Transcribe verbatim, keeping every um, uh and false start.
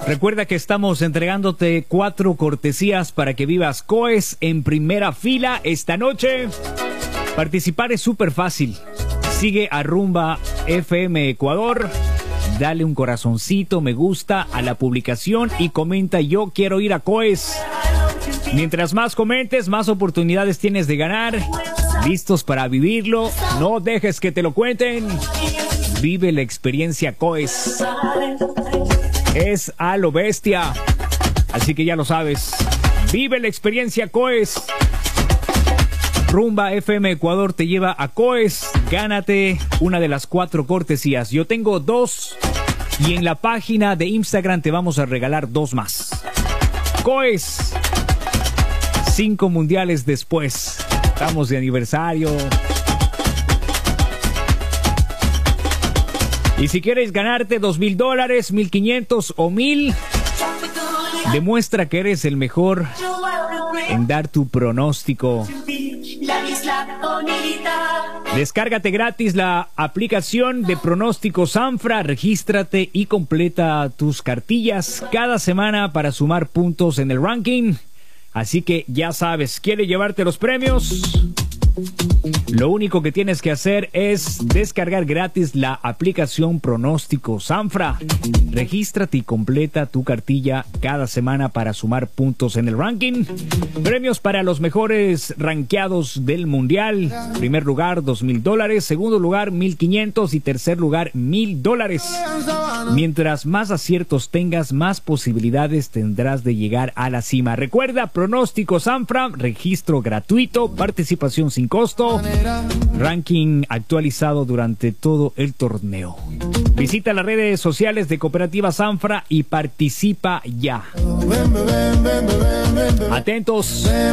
Recuerda que estamos entregándote cuatro cortesías para que vivas Coes en primera fila esta noche. Participar es súper fácil. Sigue a Rumba F M Ecuador. Dale un corazoncito, me gusta a la publicación y comenta yo quiero ir a Coes. Mientras más comentes, más oportunidades tienes de ganar. ¿Listos para vivirlo? No dejes que te lo cuenten. Vive la experiencia Coes. Es a lo bestia. Así que ya lo sabes. Vive la experiencia Coes. Rumba F M Ecuador te lleva a Coes. Gánate una de las cuatro cortesías. Yo tengo dos y en la página de Instagram te vamos a regalar dos más. Coes. Cinco mundiales después. Estamos de aniversario. Y si quieres ganarte dos mil dólares, mil quinientos o mil, demuestra que eres el mejor en dar tu pronóstico. Descárgate gratis la aplicación de pronóstico Sanfra, regístrate y completa tus cartillas cada semana para sumar puntos en el ranking. Así que ya sabes, ¿quieres llevarte los premios? Lo único que tienes que hacer es descargar gratis la aplicación Pronóstico Sanfra. Regístrate y completa tu cartilla cada semana para sumar puntos en el ranking. Premios para los mejores rankeados del mundial. Primer lugar, dos mil dólares. Segundo lugar, mil quinientos. Y tercer lugar, mil dólares. Mientras más aciertos tengas, más posibilidades tendrás de llegar a la cima. Recuerda, Pronóstico Sanfra, registro gratuito, participación sin costo, ranking actualizado durante todo el torneo. Visita las redes sociales de Cooperativa Sanfra y participa ya. Atentos.